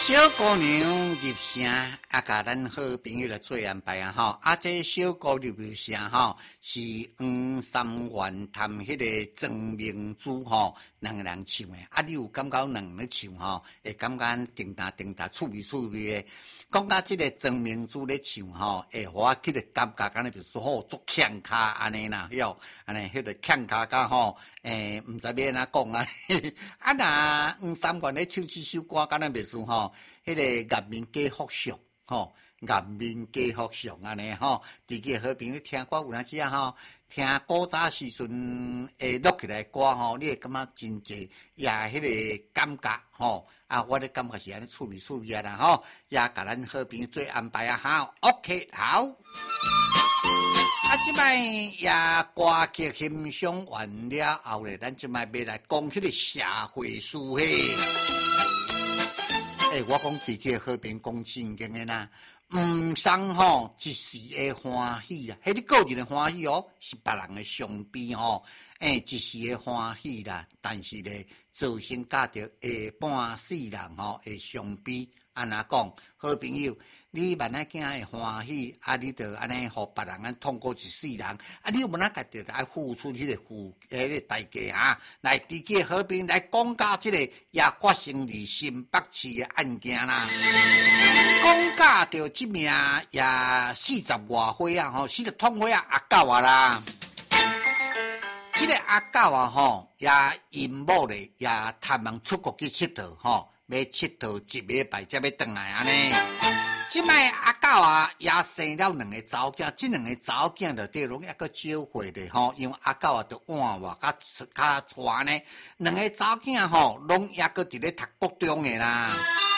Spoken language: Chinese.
小姑娘入城，甲咱好朋友来做安排啊！这小姑娘入城是黄三元谈迄个曾明珠两个人唱的。你有感觉两个唱会感觉定答趣味的。讲到这个曾明珠咧唱会互我去个感觉，敢若比如说做呛卡安尼啦，哟，安尼迄个呛卡甲唔知要安怎讲啊？若黄三元咧唱这首歌，敢若别说迄个颜面皆福相颜面皆福相安尼伫个好朋友听歌有阵时听古早时阵录起来歌你会感觉真济也迄个感觉我咧感觉是安尼趣味啊啦也甲咱好朋友做安排啊OK 好。即摆也歌曲欣赏完了后咧，咱即摆要来讲迄个社会事嘿。我讲伫个好朋友讲正经的啦，毋送一时的欢喜啦，迄你个人的欢喜是别人的伤悲一时的欢喜啦，但是咧造成家着下半世人的伤悲。安怎讲？好朋友，你万那囝会欢喜你着安尼互别人安痛过一世人你有无那家着爱付出迄个代价来伫个好朋友来讲到即个也发生伫新北市的案件啦。讲到着即名也40外岁40通岁阿狗啦。即个阿狗也因某咧也探望出国去佚佗要佚佗1礼拜才要回来安尼。即摆阿狗也生了2个查某囝，即2个查某囝着对拢还阁少岁咧因为阿狗着晚活较传呢，2个查某囝拢还阁伫咧读国中的啦。